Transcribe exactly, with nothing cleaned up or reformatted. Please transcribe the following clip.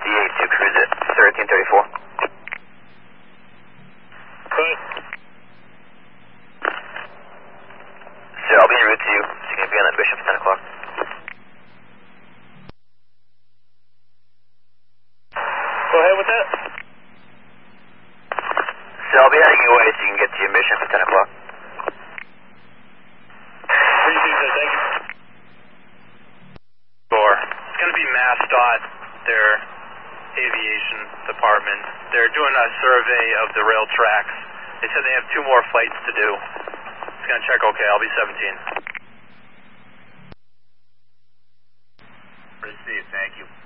eight to cruise at thirteen thirty-four. Good. Sir, I'll be en route to you, so you can be on that mission for ten o'clock. Go ahead with that. Sir, I'll be heading your way so you can get to your mission for ten o'clock. Appreciate that, thank you. Four. It's going to be MassDOT, their aviation department. They're doing a survey of the rail tracks. They said they have two more flights to do. It's going to check okay. I'll be seventeen. Receive, thank you.